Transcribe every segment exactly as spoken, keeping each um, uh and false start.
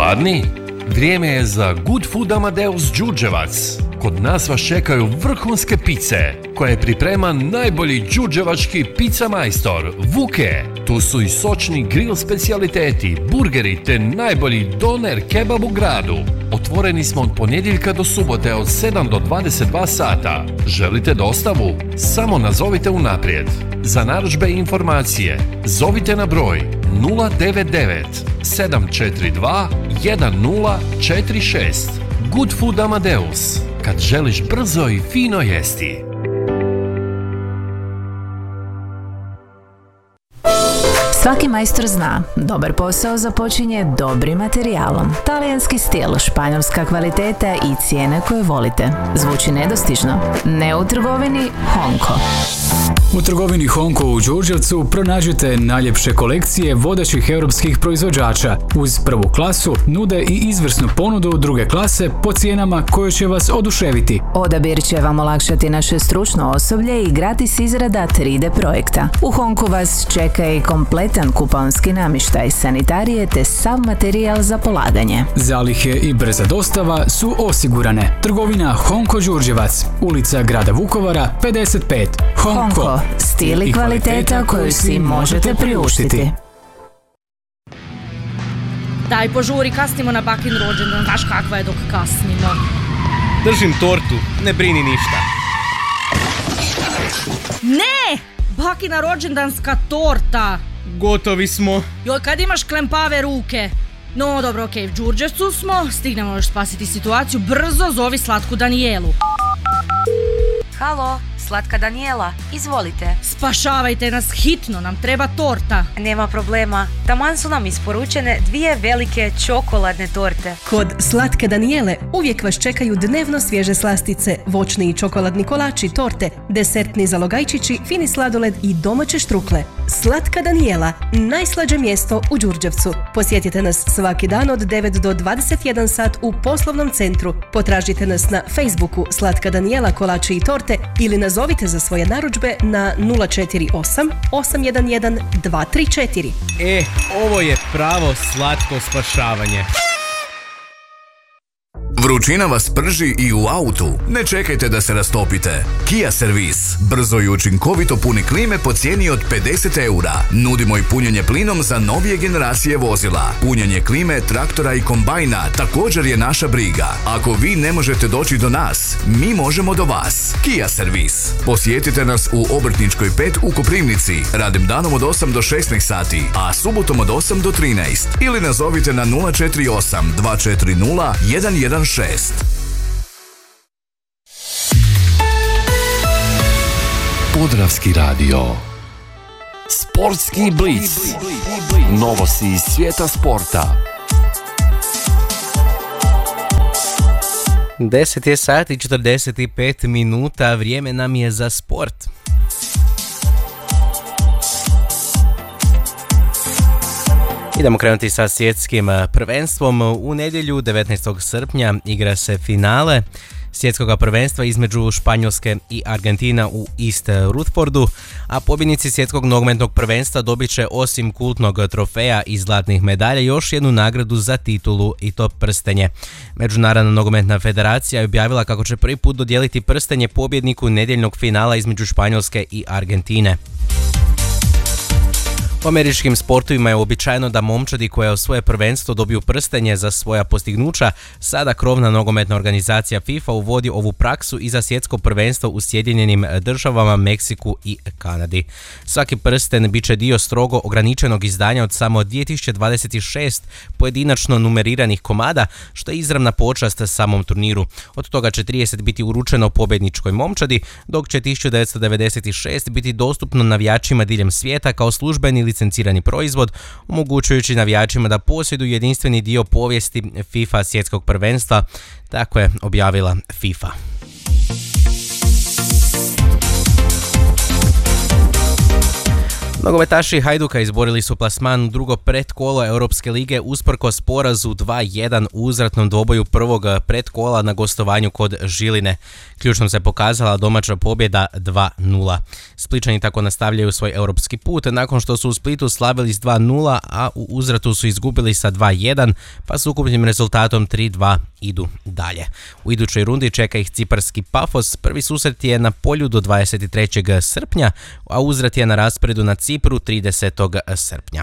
Gladni? Vrijeme je za Good Food Amadeus Đurđevac. Kod nas vas čekaju vrhunske pice, koje priprema najbolji đurđevački pizza majstor, Vuke. Tu su i sočni grill specijaliteti, burgeri te najbolji doner kebab u gradu. Otvoreni smo od ponedjeljka do subote od sedam do dvadeset dva sata. Želite dostavu? Samo nazovite unaprijed. Za narudžbe i informacije zovite na broj nula devet devet sedam četiri dva jedan nula četiri šest. Good Food Amadeus. Kad želiš brzo i fino jesti. Svaki majstor zna, dobar posao započinje dobrim materijalom. Talijanski stil, španjolska kvaliteta i cijene koje volite. Zvuči nedostižno? Ne u trgovini Honko. U trgovini Honko u Đurđevcu pronađite najljepše kolekcije vodećih europskih proizvođača. Uz prvu klasu nude i izvrsnu ponudu druge klase po cijenama koje će vas oduševiti. Odabir će vam olakšati naše stručno osoblje i gratis izrada tri D projekta. U Honku vas čeka i kompletan kuponski namještaj, sanitarije te sav materijal za polaganje. Zalihe i brza dostava su osigurane. Trgovina Honko Đurđevac, ulica grada Vukovara pedeset pet. Honko. Honko. Stil i kvaliteta koju si možete priuštiti. Daj požuri, kasnimo na bakin rođendan, znaš kakva je dok kasnimo. Držim tortu, ne brini ništa. Ne! Bakina rođendanska torta! Gotovi smo. Joj, kad imaš klempave ruke? No, dobro, okej, okay, v Đurđevcu smo, stignemo još spasiti situaciju, brzo zovi slatku Danijelu. Halo, slatka Danijela, izvolite. Spašavajte nas, hitno, nam treba torta. Nema problema, taman su nam isporučene dvije velike čokoladne torte. Kod slatke Danijele uvijek vas čekaju dnevno svježe slastice, voćni i čokoladni kolači, torte, desertni zalogajčići, fini sladoled i domaće štrukle. Slatka Danijela, najslađe mjesto u Đurđevcu. Posjetite nas svaki dan od devet do dvadeset jedan sat u poslovnom centru. Potražite nas na Facebooku Slatka Danijela kolači i torte ili nazovite za svoje narudžbe na nula četiri osam osam jedan jedan dva tri četiri. E, ovo je pravo slatko spašavanje. Vrućina vas prži i u autu. Ne čekajte da se rastopite. Kia Servis. Brzo i učinkovito puni klime po cijeni od pedeset eura. Nudimo i punjenje plinom za novije generacije vozila. Punjenje klime, traktora i kombajna također je naša briga. Ako vi ne možete doći do nas, mi možemo do vas. Kia Servis. Posjetite nas u Obrtničkoj pet u Koprivnici. Radim danom od osam do šesnaest sati, a subotom od osam do trinaest. Ili nazovite na nula četiri osam dva četiri nula jedan jedan šest. Podravski radio. Sportski blic. Novosti iz svijeta sporta. deset je sati i četrdeset pet minuta, vrijeme nam je za sport. Idemo krenuti sa svjetskim prvenstvom. U nedjelju devetnaestog srpnja igra se finale svjetskog prvenstva između Španjolske i Argentina u East Rutherfordu, a pobjednici svjetskog nogometnog prvenstva dobit će osim kultnog trofeja i zlatnih medalja još jednu nagradu za titulu, i to prstenje. Međunarodna nogometna federacija je objavila kako će prvi put dodijeliti prstenje pobjedniku nedjeljnog finala između Španjolske i Argentine. U američkim sportovima je uobičajeno da momčadi koja osvoje prvenstvo dobiju prstenje za svoja postignuća. Sada krovna nogometna organizacija FIFA uvodi ovu praksu i za svjetsko prvenstvo u Sjedinjenim državama, Meksiku i Kanadi. Svaki prsten bit će dio strogo ograničenog izdanja od samo dvije tisuće dvadeset šest pojedinačno numeriranih komada, što je izravna počast samom turniru. Od toga će trideset biti uručeno pobjedničkoj momčadi, dok će tisuću devetsto devedeset šest biti dostupno navijačima diljem svijeta kao službeni licencirani proizvod, omogućujući navijačima da posjeduju jedinstveni dio povijesti FIFA svjetskog prvenstva, tako je objavila FIFA. Nogometaši Hajduka izborili su plasman u drugo pretkolo Europske lige usprkos porazu dva jedan u uzvratnom dvoboju prvog pretkola na gostovanju kod Žiline. Ključnom se pokazala domaća pobjeda dva nula. Spličani tako nastavljaju svoj europski put nakon što su u Splitu slavili s dva nula, a u uzvratu su izgubili sa dva jedan, pa s ukupnim rezultatom tri dva idu dalje. U idućoj rundi čeka ih ciparski Pafos. Prvi susret je na polju do dvadeset trećeg srpnja, a uzvrat je na rasporedu na Cipru tridesetog srpnja.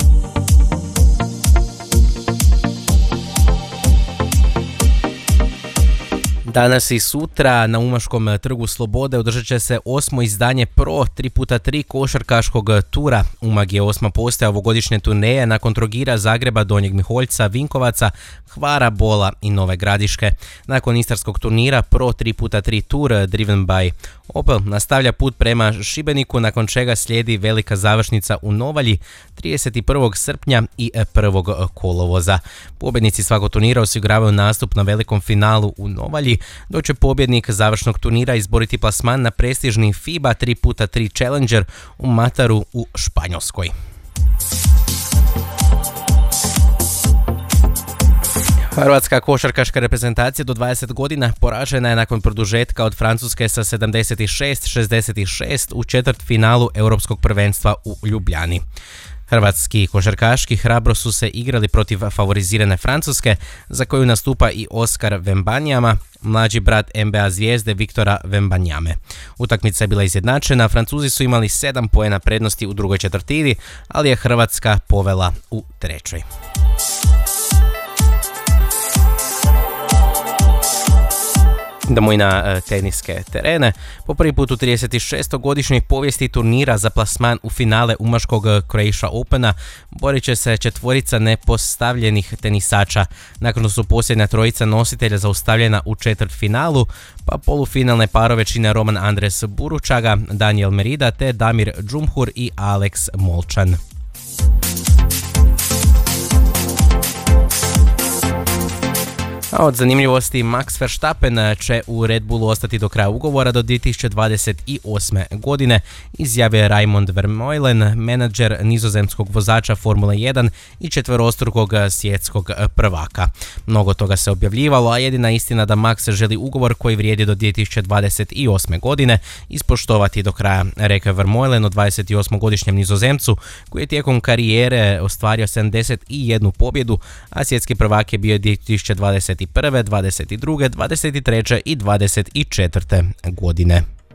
Danas i sutra na Umaškom trgu Slobode održat će se osmo izdanje Pro tri puta tri košarkaškog tura. Umag je osma postaja ovogodišnje turneje nakon Trogira, Zagreba, Donjeg Miholjca, Vinkovaca, Hvara, Bola i Nove Gradiške. Nakon istarskog turnira Pro tri puta tri Tour Driven by Opel nastavlja put prema Šibeniku, nakon čega slijedi velika završnica u Novalji trideset prvog srpnja i prvog kolovoza. Pobjednici svakog turnira osiguravaju nastup na velikom finalu u Novalji, dok će pobjednik završnog turnira izboriti plasman na prestižni FIBA tri puta tri Challenger u Mataru u Španjolskoj. Hrvatska košarkaška reprezentacija do dvadeset godina poražena je nakon produžetka od Francuske sa sedamdeset šest šezdeset šest u četvrtfinalu Europskog prvenstva u Ljubljani. Hrvatski košarkaški hrabro su se igrali protiv favorizirane Francuske, za koju nastupa i Oskar Wembanyama, mlađi brat N B A zvijezde Viktora Wembanyame. Utakmica je bila izjednačena, Francuzi su imali sedam poena prednosti u drugoj četvrtini, ali je Hrvatska povela u trećoj. Idemo i na teniske terene. Po prvi put u trideset šestogodišnjoj povijesti turnira za plasman u finale Umaškog Croatia Opena borit će se četvorica nepostavljenih tenisača. Nakon što su posljednja trojica nositelja zaustavljena u četvrtfinalu, pa polufinalne parove čine Roman Andres Buručaga, Daniel Merida te Damir Džumhur i Alex Molčan. A od zanimljivosti, Max Verstappen će u Red Bullu ostati do kraja ugovora do dvije tisuće dvadeset osme. godine, izjavio je Raimond Vermeulen, menadžer nizozemskog vozača Formule jedan i četverostrukog svjetskog prvaka. Mnogo toga se objavljivalo, a jedina istina da Max želi ugovor koji vrijedi do dvije tisuće dvadeset osme. godine ispoštovati do kraja, rekao je Vermeulen o dvadesetosmogodišnjem nizozemcu koji je tijekom karijere ostvario sedamdeset jednu pobjedu, a svjetski prvak je bio dvije tisuće dvadeset prve, dvadeset druge, dvadeset treće i dvadeset četvrte. godine.